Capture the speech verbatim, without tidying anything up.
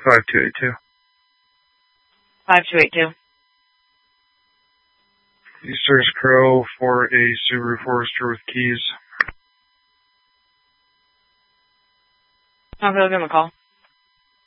five two eight two. five two eight two. Easters Crow for a Subaru Forester with keys. I'll give him a call.